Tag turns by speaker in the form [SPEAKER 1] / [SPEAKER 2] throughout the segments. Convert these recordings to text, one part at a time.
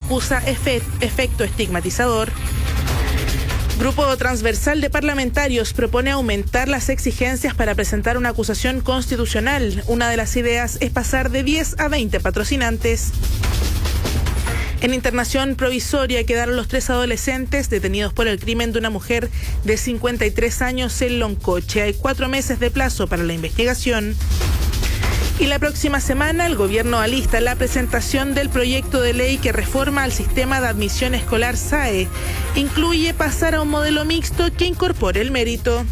[SPEAKER 1] acusa efecto estigmatizador. Grupo transversal de parlamentarios propone aumentar las exigencias para presentar una acusación constitucional. Una de las ideas es pasar de 10 a 20 patrocinantes. En internación provisoria quedaron los 3 adolescentes detenidos por el crimen de una mujer de 53 años en Loncoche. Hay 4 meses de plazo para la investigación. Y la próxima semana el gobierno alista la presentación del proyecto de ley que reforma al sistema de admisión escolar SAE. Incluye pasar a un modelo mixto que incorpore el mérito.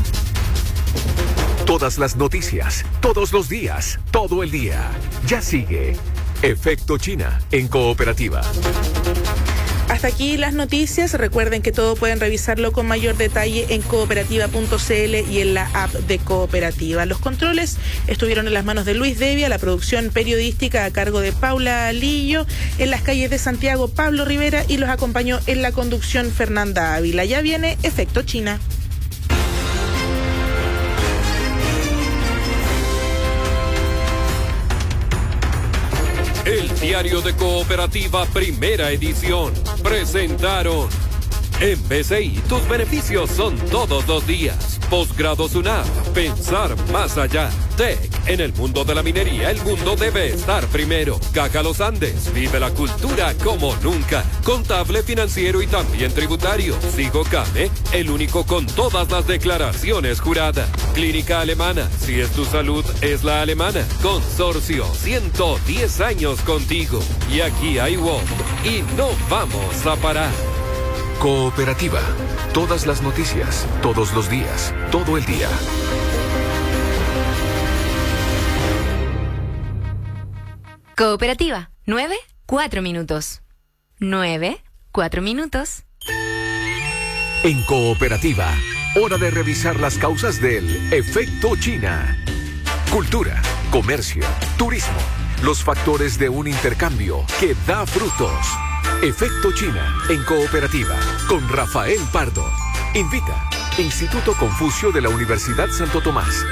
[SPEAKER 2] Todas las noticias, todos los días, todo el día. Ya sigue Efecto China en Cooperativa.
[SPEAKER 1] Hasta aquí las noticias. Recuerden que todo pueden revisarlo con mayor detalle en cooperativa.cl y en la app de Cooperativa. Los controles estuvieron en las manos de Luis Devia, la producción periodística a cargo de Paula Lillo, en las calles de Santiago Pablo Rivera y los acompañó en la conducción Fernanda Ávila. Ya viene Efecto China.
[SPEAKER 3] El Diario de Cooperativa, primera edición. Presentaron. En BCI, tus beneficios son todos los días. Posgrado SUNAP, pensar más allá. TEC, en el mundo de la minería, el mundo debe estar primero. Caja Los Andes, vive la cultura como nunca. Contable, financiero y también tributario. Sigo Came, el único con todas las declaraciones juradas. Clínica Alemana, si es tu salud, es la alemana. Consorcio, 110 años contigo. Y aquí hay WOM, y no vamos a parar.
[SPEAKER 2] Cooperativa. Todas las noticias, todos los días, todo el día.
[SPEAKER 4] Cooperativa, 9, 4 minutos. 9, 4 minutos.
[SPEAKER 2] En Cooperativa, hora de revisar las causas del efecto China. Cultura, comercio, turismo, los factores de un intercambio que da frutos. Efecto China en Cooperativa con Rafael Pardo. Invita Instituto Confucio de la Universidad Santo Tomás.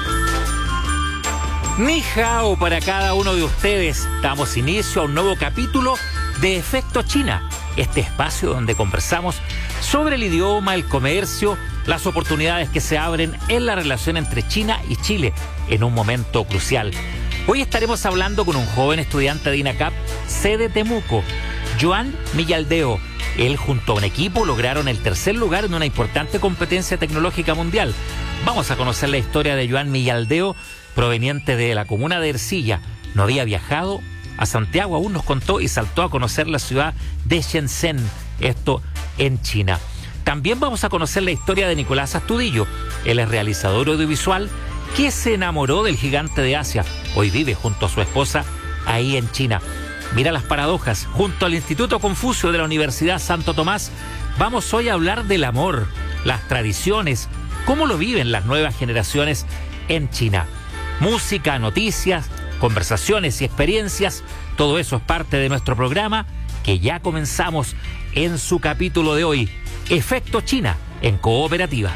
[SPEAKER 5] Ni hao para cada uno de ustedes. Damos inicio a un nuevo capítulo de Efecto China, este espacio donde conversamos sobre el idioma, el comercio, las oportunidades que se abren en la relación entre China y Chile en un momento crucial. Hoy estaremos hablando con un joven estudiante de INACAP, sede Temuco, Joan Millaldeo. Él junto a un equipo lograron el tercer lugar en una importante competencia tecnológica mundial. Vamos a conocer la historia de Joan Millaldeo, proveniente de la comuna de Ercilla. No había viajado a Santiago, aún nos contó, y saltó a conocer la ciudad de Shenzhen, esto en China. También vamos a conocer la historia de Nicolás Astudillo. Él es realizador audiovisual que se enamoró del gigante de Asia. Hoy vive junto a su esposa ahí en China. Mira las paradojas. Junto al Instituto Confucio de la Universidad Santo Tomás, vamos hoy a hablar del amor, las tradiciones, cómo lo viven las nuevas generaciones en China. Música, noticias, conversaciones y experiencias, todo eso es parte de nuestro programa que ya comenzamos en su capítulo de hoy. Efecto China en Cooperativa.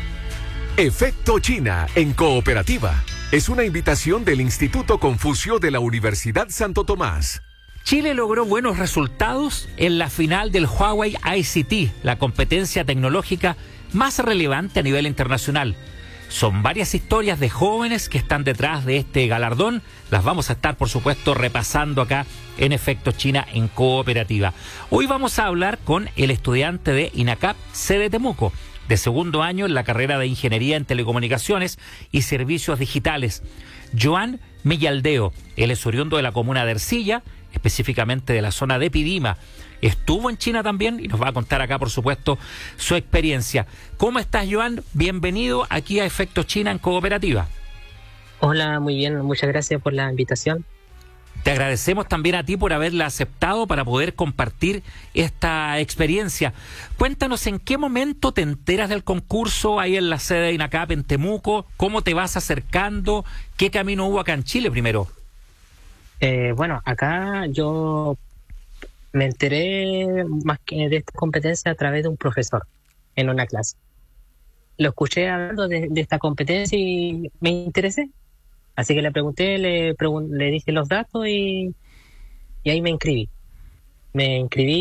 [SPEAKER 2] Efecto China en Cooperativa es una invitación del Instituto Confucio de la Universidad Santo Tomás.
[SPEAKER 5] Chile logró buenos resultados en la final del Huawei ICT, la competencia tecnológica más relevante a nivel internacional. Son varias historias de jóvenes que están detrás de este galardón. Las vamos a estar, por supuesto, repasando acá en Efecto China en Cooperativa. Hoy vamos a hablar con el estudiante de INACAP, sede Temuco, de segundo año en la carrera de Ingeniería en Telecomunicaciones y Servicios Digitales. Joan Millaldeo, él es oriundo de la comuna de Ercilla, específicamente de la zona de Pidima. Estuvo en China también y nos va a contar acá, por supuesto, su experiencia. ¿Cómo estás, Joan? Bienvenido aquí a Efecto China en Cooperativa.
[SPEAKER 6] Hola, muy bien. Muchas gracias por la invitación.
[SPEAKER 5] Te agradecemos también a ti por haberla aceptado para poder compartir esta experiencia. Cuéntanos en qué momento te enteras del concurso ahí en la sede de INACAP en Temuco, cómo te vas acercando, qué camino hubo acá en Chile primero.
[SPEAKER 6] Bueno, acá yo me enteré más que de esta competencia a través de un profesor en una clase. Lo escuché hablando de esta competencia y me interesé. Así que le pregunté, le dije los datos y ahí me inscribí. Me inscribí